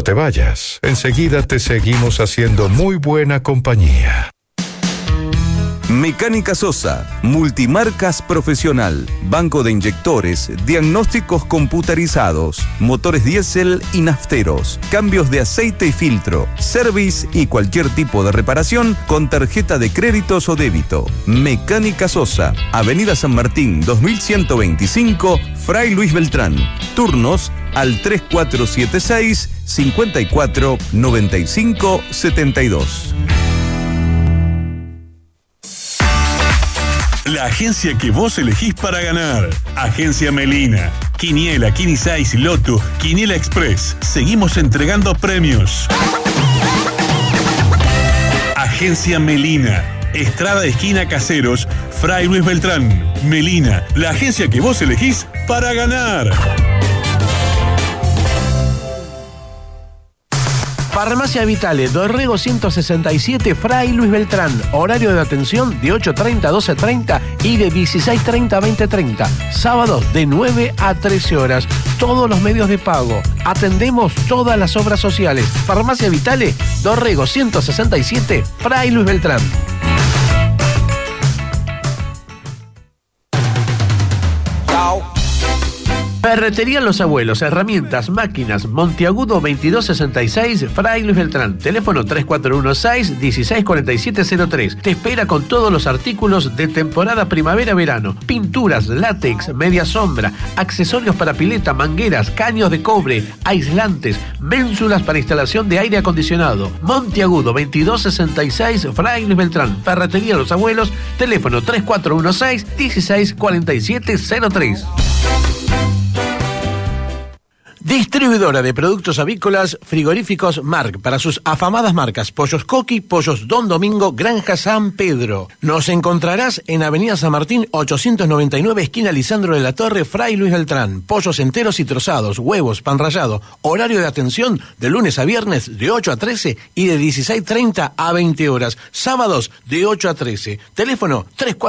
No te vayas, enseguida te seguimos haciendo muy buena compañía. Mecánica Sosa, multimarcas profesional, banco de inyectores, diagnósticos computarizados, motores diésel y nafteros, cambios de aceite y filtro, service y cualquier tipo de reparación con tarjeta de créditos o débito. Mecánica Sosa, Avenida San Martín 2125, Fray Luis Beltrán. Turnos al 3476 54 95 72. La agencia que vos elegís para ganar. Agencia Melina. Quiniela, Quini6, Loto, Quiniela Express. Seguimos entregando premios. Agencia Melina. Estrada esquina Caseros, Fray Luis Beltrán. Melina, la agencia que vos elegís para ganar. Farmacia Vitale, Dorrego 167, Fray Luis Beltrán. Horario de atención de 8:30 a 12:30 y de 16:30 a 20:30. Sábados de 9 a 13 horas. Todos los medios de pago. Atendemos todas las obras sociales. Farmacia Vitale, Dorrego 167, Fray Luis Beltrán. Ferretería Los Abuelos, herramientas, máquinas, Monteagudo 2266, Fray Luis Beltrán. Teléfono 3416-164703. Te espera con todos los artículos de temporada primavera-verano. Pinturas, látex, media sombra, accesorios para pileta, mangueras, caños de cobre, aislantes, ménsulas para instalación de aire acondicionado. Monteagudo 2266, Fray Luis Beltrán. Ferretería Los Abuelos, teléfono 3416-164703. Distribuidora de productos avícolas, frigoríficos Marc, para sus afamadas marcas Pollos Coqui, Pollos Don Domingo, Granja San Pedro. Nos encontrarás en Avenida San Martín 899, esquina Lisandro de la Torre, Fray Luis Beltrán. Pollos enteros y trozados, huevos, pan rallado. Horario de atención de lunes a viernes de 8 a 13 y de 16:30 a 20 horas. Sábados de 8 a 13. Teléfono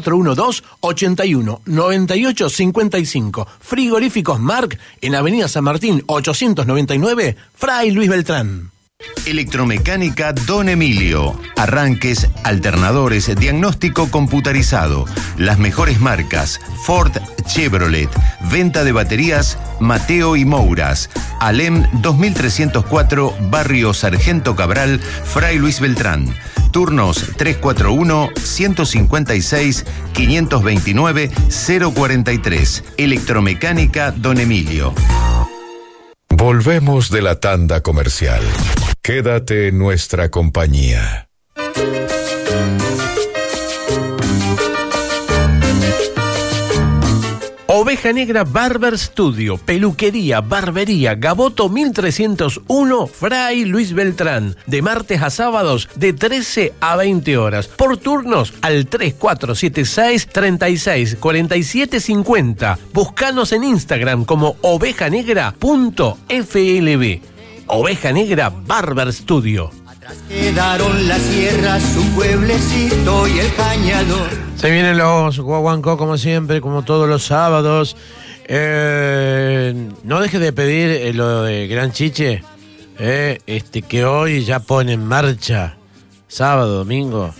3412-81-9855. Frigoríficos Marc en Avenida San Martín 899, Fray Luis Beltrán. Electromecánica Don Emilio. Arranques, alternadores, diagnóstico computarizado. Las mejores marcas: Ford, Chevrolet. Venta de baterías Mateo y Mouras. Alem 2304, Barrio Sargento Cabral, Fray Luis Beltrán. Turnos 341-156-529-043. Electromecánica Don Emilio. Volvemos de la tanda comercial. Quédate en nuestra compañía. Oveja Negra Barber Studio, peluquería, barbería, Gaboto 1301, Fray Luis Beltrán. De martes a sábados de 13 a 20 horas. Por turnos al 3476-364750. Búscanos en Instagram como ovejanegra.flb. Oveja Negra Barber Studio. Quedaron las sierras, su pueblecito y el cañador. Se vienen los guaguancó como siempre, como todos los sábados. No dejes de pedir lo de Gran Chiche, que hoy ya pone en marcha, sábado, domingo,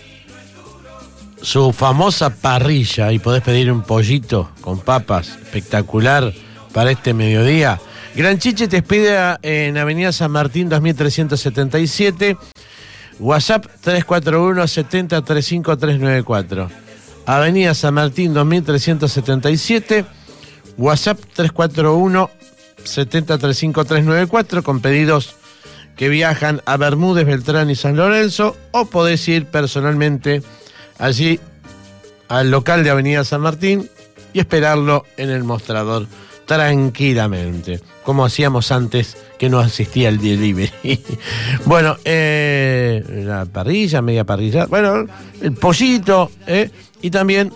su famosa parrilla, y podés pedir un pollito con papas espectacular para este mediodía. Gran Chiche te espera en Avenida San Martín 2377, WhatsApp 341-70-35394. Avenida San Martín 2377, WhatsApp 341-70-35394, con pedidos que viajan a Bermúdez, Beltrán y San Lorenzo, o podés ir personalmente allí al local de Avenida San Martín y esperarlo en el mostrador tranquilamente, como hacíamos antes que no asistía el delivery. Bueno, la parrilla, media parrilla, bueno, el pollito, y también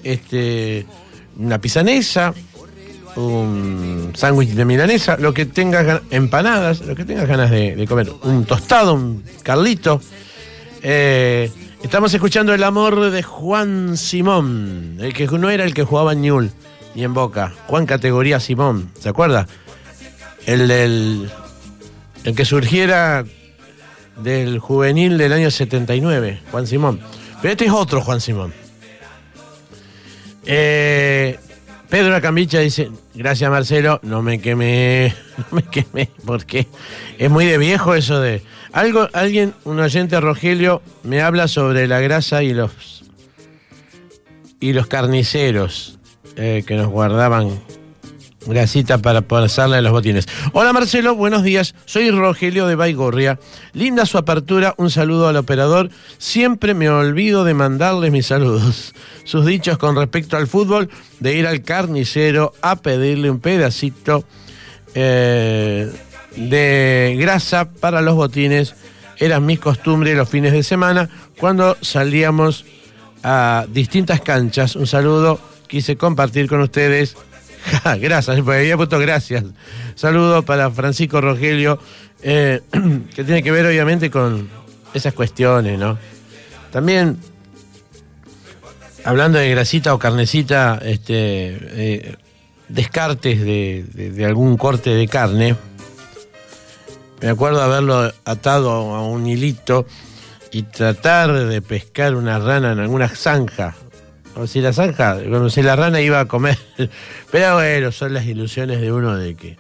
una pisanesa, un sándwich de milanesa, lo que tengas, empanadas, lo que tengas ganas de comer, un tostado, un carlito. Estamos escuchando El amor de Juan Simón, el que no era el que jugaba en Newell's y en Boca, Juan categoría Simón, ¿se acuerda? El el que surgiera del juvenil del año 79, Juan Simón. Pero este es otro Juan Simón. Pedro Acambicha dice, gracias Marcelo, no me quemé, porque es muy de viejo eso de... Alguien, un oyente Rogelio, me habla sobre la grasa y los carniceros que nos guardaban grasita para pasarle a los botines. Hola Marcelo, buenos días, soy Rogelio de Baigorria. Linda su apertura, un saludo al operador. Siempre me olvido de mandarles mis saludos. Sus dichos con respecto al fútbol, de ir al carnicero a pedirle un pedacito de grasa para los botines, eran mis costumbres los fines de semana cuando salíamos a distintas canchas. Un saludo, quise compartir con ustedes. Gracias, porque había puesto gracias. Saludo para Francisco Rogelio, que tiene que ver obviamente con esas cuestiones, ¿no? También, hablando de grasita o carnecita, descartes de algún corte de carne. Me acuerdo haberlo atado a un hilito y tratar de pescar una rana en alguna zanja. O si la zanja, como si la rana iba a comer. Pero bueno, son las ilusiones de uno de que...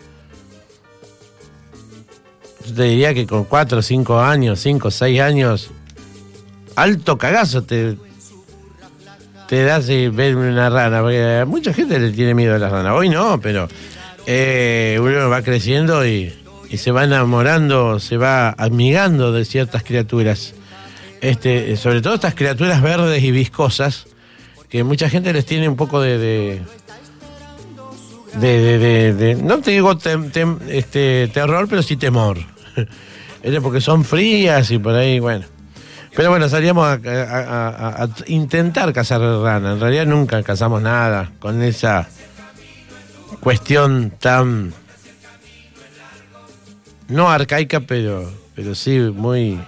Yo te diría que con 4 o 5 años, 5 o 6 años, alto cagazo te da si ver una rana. Porque a mucha gente le tiene miedo a las ranas. Hoy no, pero uno va creciendo y se va enamorando, se va amigando de ciertas criaturas. Sobre todo estas criaturas verdes y viscosas, que mucha gente les tiene un poco de no te digo terror, pero sí temor. Porque son frías y por ahí, bueno. Pero bueno, salíamos a intentar cazar rana. En realidad nunca cazamos nada con esa cuestión tan... no arcaica, pero sí muy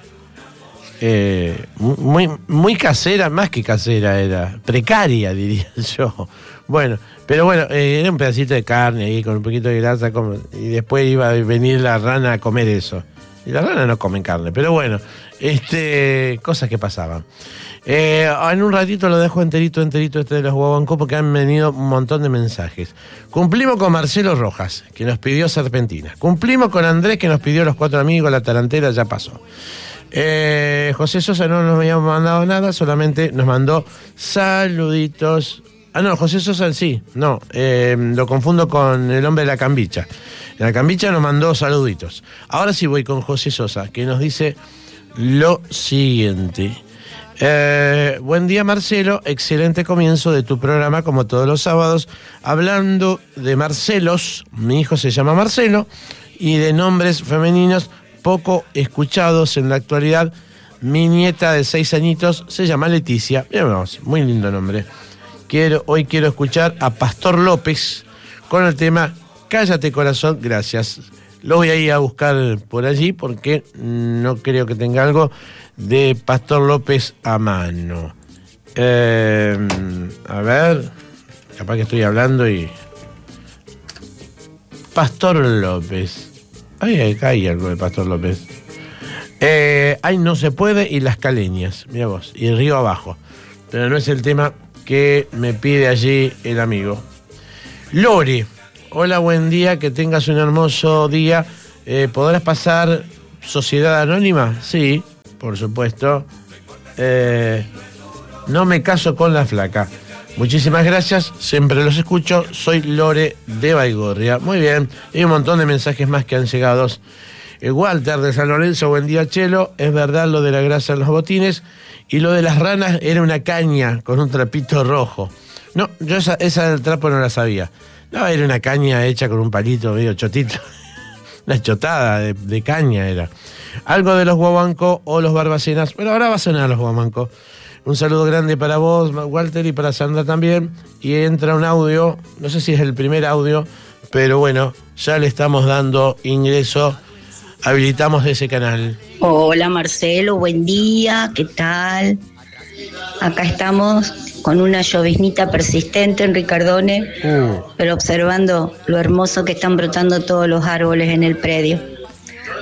casera, más que casera era, precaria diría yo. Bueno, pero bueno, era un pedacito de carne ahí con un poquito de grasa y después iba a venir la rana a comer eso. Y las ranas no comen carne, pero bueno, cosas que pasaban. En un ratito lo dejo enterito de los guaguancó porque han venido un montón de mensajes. Cumplimos con Marcelo Rojas, que nos pidió Serpentina. Cumplimos con Andrés, que nos pidió Los Cuatro Amigos, La Tarantela, ya pasó. José Sosa no nos había mandado nada, solamente nos mandó saluditos. Ah, no, José Sosa sí, no, lo confundo con el hombre de la Cambicha. La Cambicha nos mandó saluditos. Ahora sí voy con José Sosa, que nos dice lo siguiente. Buen día Marcelo, excelente comienzo de tu programa como todos los sábados, hablando de Marcelos, mi hijo se llama Marcelo, y de nombres femeninos poco escuchados en la actualidad. Mi nieta de 6 añitos se llama Leticia. Veamos, muy lindo nombre. Hoy quiero escuchar a Pastor López con el tema Cállate Corazón, gracias. Lo voy a ir a buscar por allí porque no creo que tenga algo de Pastor López a mano. A ver, capaz que estoy hablando y... Pastor López. Ay, acá hay algo de Pastor López. Ay, no se puede y Las Caleñas, mira vos, y Río Abajo. Pero no es el tema que me pide allí el amigo. Lore, hola, buen día, que tengas un hermoso día. ¿Podrás pasar Sociedad Anónima? Sí, por supuesto. No me caso con la flaca. Muchísimas gracias, siempre los escucho. Soy Lore de Baigorria. Muy bien, hay un montón de mensajes más que han llegado. Walter de San Lorenzo, buen día Chelo. Es verdad lo de la grasa en los botines. Y lo de las ranas era una caña con un trapito rojo. No, yo esa del trapo no la sabía. No, era una caña hecha con un palito medio chotito. Una chotada de caña era. Algo de los guaguancó o los barbacenas. Bueno, ahora va a sonar los guaguancó. Un saludo grande para vos, Walter, y para Sandra también. Y entra un audio, no sé si es el primer audio, pero bueno, ya le estamos dando ingreso. Habilitamos ese canal. Hola Marcelo, buen día, ¿qué tal? Acá estamos con una lloviznita persistente en Ricardone, pero observando lo hermoso que están brotando todos los árboles en el predio.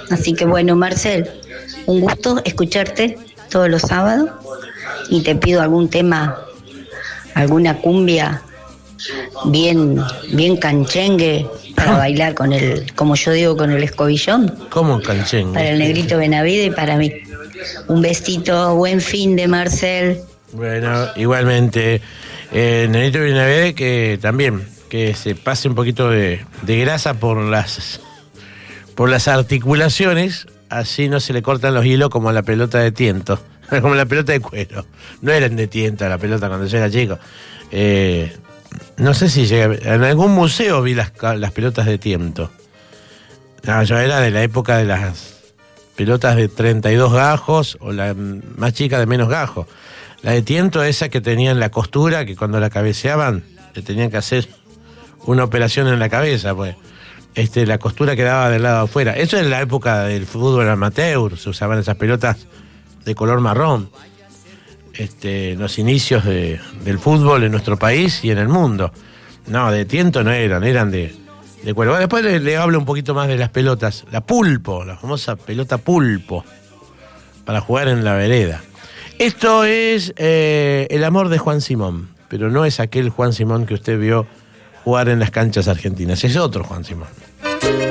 Así que bueno, Marcel, un gusto escucharte todos los sábados y te pido algún tema, alguna cumbia bien canchengue para bailar con el, como yo digo, con el escobillón. ¿Cómo canchengue? Para el negrito Benavide y para mí. Un besito, buen fin de Marcel. Bueno, igualmente, negrito Benavide, que también, que se pase un poquito de grasa por las articulaciones, así no se le cortan los hilos como a la pelota de tiento, como la pelota de cuero. No eran de tiento la pelota cuando yo era chico. No sé si llegué, en algún museo vi las pelotas de tiento. No, yo era de la época de las pelotas de 32 gajos o la más chica de menos gajos. La de tiento, esa que tenían la costura, que cuando la cabeceaban le tenían que hacer una operación en la cabeza, pues la costura quedaba del lado afuera. Eso es la época del fútbol amateur, se usaban esas pelotas de color marrón. Los inicios del fútbol en nuestro país y en el mundo. No, de tiento no eran de cuero. Bueno, después le hablo un poquito más de las pelotas. La pulpo, la famosa pelota pulpo, para jugar en la vereda. Esto es el amor de Juan Simón, pero no es aquel Juan Simón que usted vio jugar en las canchas argentinas, es otro Juan Simón.